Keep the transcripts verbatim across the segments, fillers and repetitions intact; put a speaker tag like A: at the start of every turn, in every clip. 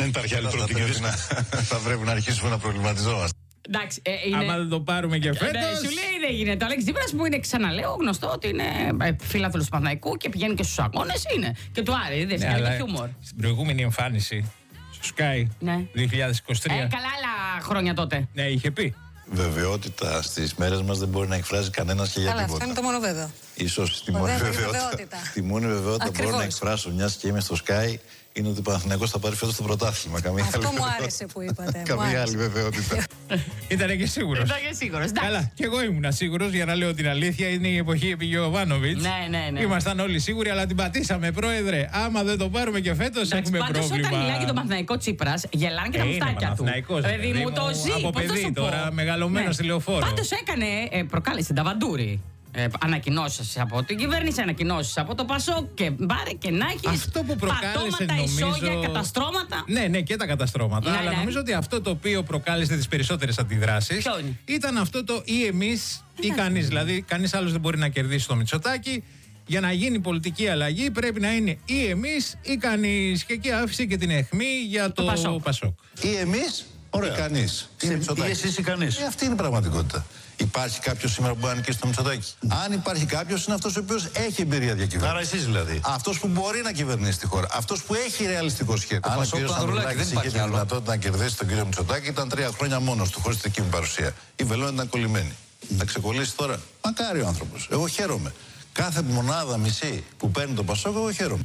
A: υπάρχει άλλη προοπτική. Θα πρέπει να αρχίσουμε να προβληματιζόμαστε.
B: Εντάξει, ε, είναι...
C: άμα δεν το πάρουμε και φέτος.
B: Ναι, σου λέει δεν γίνεται. Ο Αλέξης Τσίπρας που είναι, ξαναλέω, γνωστό ότι είναι φίλαθλος του Παναθηναϊκού και πηγαίνει και στους αγώνες. Είναι και του Άρη, δεν φτιάχνει και χιούμορ.
C: Στην προηγούμενη εμφάνιση στο Sky
B: ναι.
C: δύο χιλιάδες είκοσι τρία.
B: Ε, καλά άλλα χρόνια τότε.
C: Ναι, είχε πει.
A: Βεβαιότητα στις μέρες μας δεν μπορεί να εκφράζει κανένας και για
D: Καλά,
A: τίποτα.
D: αυτό είναι το μόνο βέβαιο.
A: Ίσως τη μόνη βεβαιότητα. Τη μόνη βεβαιότητα μπορώ να εκφράσω, μιας και είμαι στο Sky, είναι ότι ο Παναθηναϊκός θα πάρει φέτος το πρωτάθλημα. Καμία
D: αυτό
A: άλλη
D: μου άρεσε που είπατε.
A: Καμία άλλη βεβαιότητα.
C: Ήτανε και σίγουρος.
B: Ήταν και σίγουρος.
C: Καλά, και εγώ ήμουν σίγουρος, για να λέω την αλήθεια. Είναι η εποχή επί Γιωβάνοβιτς.
B: Ναι, ναι, ναι.
C: Ήμασταν όλοι σίγουροι, αλλά την πατήσαμε, πρόεδρε. Άμα δεν το πάρουμε και φέτος έχουμε
B: πάντως,
C: πρόβλημα.
B: Όταν μιλάει για τον Παναθηναϊκό Τσίπρας, γελάνε και τα μουστάκια του.
C: Παιδί
B: μου, το ζει.
C: Από παιδί τώρα, μεγαλωμένο στη λεωφόρο.
B: Πάντως έκανε, ε, προκάλεσε τα βαντούρη. Ε, ανακοινώσεις από την κυβέρνηση, ανακοινώσεις από το Πασόκ και μπάρε και να έχεις
C: αυτό που προκάλεσε
B: πατώματα,
C: νομίζω...
B: ισόγεια, καταστρώματα.
C: Ναι, ναι, και τα καταστρώματα.
B: Ναι,
C: αλλά
B: ναι.
C: νομίζω ότι αυτό το οποίο προκάλεσε τις περισσότερες αντιδράσεις ήταν αυτό το ή εμείς ή κανείς. Δηλαδή, κανείς άλλος δεν μπορεί να κερδίσει το Μητσοτάκη. Για να γίνει πολιτική αλλαγή πρέπει να είναι ή εμείς ή κανείς. Και εκεί άφησε και την αιχμή για το, το Πασόκ. Πασόκ.
A: Ή εμείς ή κανείς.
E: Ή εσείς ή κανείς.
A: Ε, αυτή είναι η πραγματικότητα. Υπάρχει κάποιος σήμερα που μπορεί να νικήσει το Μητσοτάκη? Αν υπάρχει κάποιος, είναι αυτός ο οποίος έχει εμπειρία διακυβέρνηση.
E: Άρα εσείς δηλαδή.
A: Αυτός που μπορεί να κυβερνήσει τη χώρα. Αυτός που έχει ρεαλιστικό σχέδιο. Αν ο κύριος Ανδρουλάκης είχε τη δυνατότητα να κερδίσει τον κύριο Μητσοτάκη, ήταν τρία χρόνια μόνος του, χωρίς τη δική μου παρουσία. Η βελόνη ήταν κολλημένη. Θα ξεκολλήσει τώρα. Μακάρι ο άνθρωπος. Εγώ χαίρομαι. Κάθε μονάδα μισή που παίρνει το Πασόκ, εγώ χαίρομαι.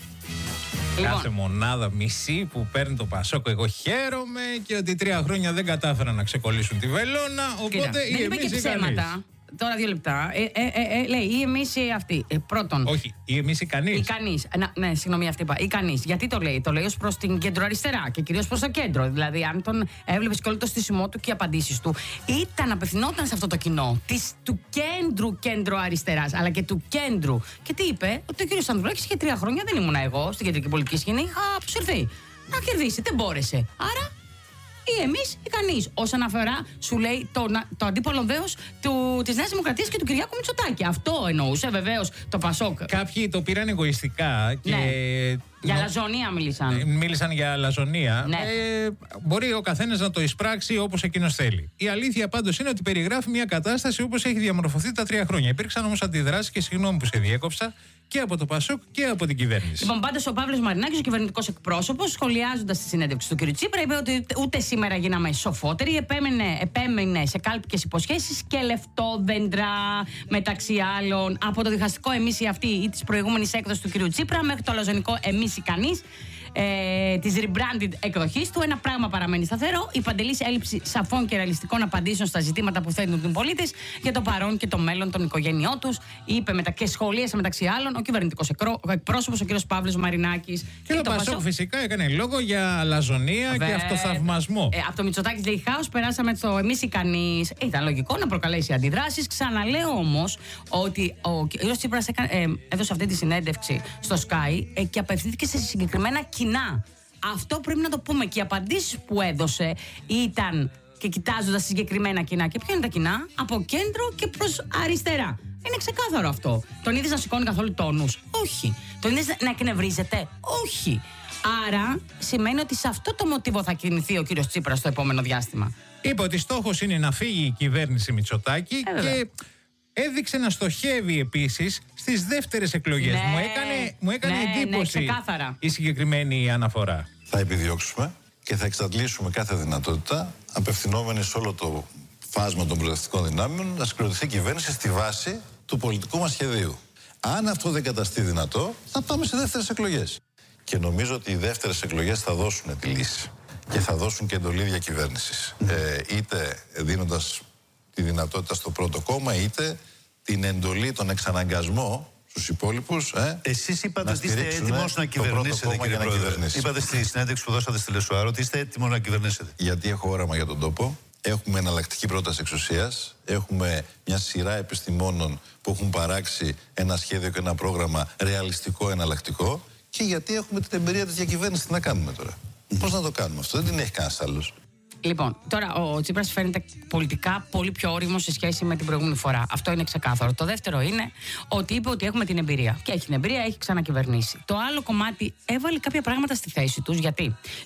B: Λοιπόν.
C: Κάθε μονάδα μισή που παίρνει το Πασόκ, εγώ χαίρομαι, και ότι τρία χρόνια δεν κατάφεραν να ξεκολλήσουν τη βελόνα. Οπότε ή εμείς ή κανείς.
B: Τώρα δύο λεπτά. Ε, ε, ε, ε, λέει ή εμείς ή αυτοί. Ε, πρώτον.
C: Όχι, ή εμείς ή κανείς.
B: Ή κανείς. Να, ναι, συγγνώμη, αυτή είπα. Ή κανείς. Γιατί το λέει? Το λέει ως προς την κεντροαριστερά και κυρίως προς το κέντρο. Δηλαδή, αν τον έβλεπες και όλο το στήσιμό του και οι απαντήσεις του, ήταν, απευθυνόταν σε αυτό το κοινό της, του κέντρου κέντρο-αριστεράς, αλλά και του κέντρου. Και τι είπε? Ότι ο κύριος Ανδρουλάκης είχε τρία χρόνια, δεν ήμουνα εγώ στην κεντρική πολιτική σκηνή, είχα αποσυρθεί. Να κερδίσει, δεν μπόρεσε. Άρα. Ή εμείς ή κανείς. Όσον αφορά, σου λέει, το, το αντίπολο δέος της Νέας Δημοκρατίας και του Κυριάκου Μητσοτάκη. Αυτό εννοούσε βεβαίως το Πασόκ.
C: Κάποιοι το πήραν εγωιστικά και.
B: Ναι. Για αλαζονία μίλησαν.
C: Μίλησαν για αλαζονία.
B: Ναι.
C: Ε, μπορεί ο καθένας να το εισπράξει όπως εκείνος θέλει. Η αλήθεια πάντως είναι ότι περιγράφει μια κατάσταση όπως έχει διαμορφωθεί τα τρία χρόνια. Υπήρξαν όμως αντιδράσεις, και συγγνώμη που σε διέκοψα, και από το Πασόκ και από την κυβέρνηση.
B: Λοιπόν, πάντως ο Παύλος Μαρινάκης, ο κυβερνητικός εκπρόσωπος, σχολιάζοντας τη συνέντευξη του κ. Τσίπρα, είπε ότι ούτε σήμερα γίναμε σοφότεροι. Επέμενε, επέμενε σε κάλπικες υποσχέσεις και λεφτόδεντρα, μεταξύ άλλων, από το διχαστικό εμείς ή αυτοί ή της προηγούμενης έκδοσης του κ. Τσίπρα μέχρι το αλαζονικό εμείς ή κανείς. Ε, της rebranded εκδοχής του. Ένα πράγμα παραμένει σταθερό: η παντελής έλλειψη σαφών και ρεαλιστικών απαντήσεων στα ζητήματα που θέτουν οι πολίτες για το παρόν και το μέλλον των οικογένειών τους, είπε μετα... και σχολίασε μεταξύ άλλων ο κυβερνητικός εκπρόσωπος, ο κ. Παύλος Μαρινάκης.
C: Και, και το Πασόκ Πασό... φυσικά έκανε λόγο για αλαζονία Βε... και αυτοθαυμασμό.
B: Ε, από το Μητσοτάκης λέει χάος, περάσαμε στο εμείς ή κανείς. Ε, ήταν λογικό να προκαλέσει αντιδράσεις. Ξαναλέω όμως ότι ο κ. Τσίπρας ε, έδωσε αυτή τη συνέντευξη στο Sky ε, και απευθύνθηκε σε συγκεκριμένα κοινά. Αυτό πρέπει να το πούμε. Και οι απαντήσεις που έδωσε ήταν, και κοιτάζοντας συγκεκριμένα κοινά. Και ποια είναι τα κοινά? Από κέντρο και προς αριστερά. Είναι ξεκάθαρο αυτό. Τον είδες να σηκώνει καθόλου τόνους? Όχι. Τον είδες να εκνευρίζεται? Όχι. Άρα σημαίνει ότι σε αυτό το μοτίβο θα κινηθεί ο κύριος Τσίπρας στο επόμενο διάστημα.
C: Είπε ότι στόχος είναι να φύγει η κυβέρνηση Μητσοτάκη ε, και έδειξε να στοχεύει επίσης στις δεύτερες εκλογές.
B: Ναι,
C: μου έκανε, μου έκανε
B: ναι,
C: εντύπωση
B: ναι,
C: η συγκεκριμένη αναφορά.
A: Θα επιδιώξουμε και θα εξαντλήσουμε κάθε δυνατότητα, απευθυνόμενοι σε όλο το φάσμα των προοδευτικών δυνάμεων, να συγκροτηθεί η κυβέρνηση στη βάση του πολιτικού μας σχεδίου. Αν αυτό δεν καταστεί δυνατό, θα πάμε σε δεύτερες εκλογές. Και νομίζω ότι οι δεύτερες εκλογές θα δώσουν τη λύση και θα δώσουν και εντολή διακυβέρνησης. Ε, είτε δίνοντας τη δυνατότητα στο πρώτο κόμμα, είτε την εντολή, τον εξαναγκασμό στους υπόλοιπους. Ε,
E: Εσείς είπατε ότι είστε έτοιμος να κυβερνήσετε, κύριε Πρόεδρε. Είπατε στη συνέντευξη που δώσατε στη Λεσουάρο ότι είστε έτοιμος να κυβερνήσετε.
A: Γιατί έχω όραμα για τον τόπο. Έχουμε εναλλακτική πρόταση εξουσίας. Έχουμε μια σειρά επιστημόνων που έχουν παράξει ένα σχέδιο και ένα πρόγραμμα ρεαλιστικό, εναλλακτικό. Και γιατί έχουμε την εμπειρία της διακυβέρνησης. Τι να κάνουμε τώρα? Mm. Πώς να το κάνουμε αυτό? Δεν την έχει κανένας άλλος.
B: Λοιπόν, τώρα ο Τσίπρας φαίνεται πολιτικά πολύ πιο όριμος σε σχέση με την προηγούμενη φορά. Αυτό είναι ξεκάθαρο. Το δεύτερο είναι ότι είπε ότι έχουμε την εμπειρία. Και έχει την εμπειρία, έχει ξανακυβερνήσει. Το άλλο κομμάτι έβαλε κάποια πράγματα στη θέση τους. Γιατί,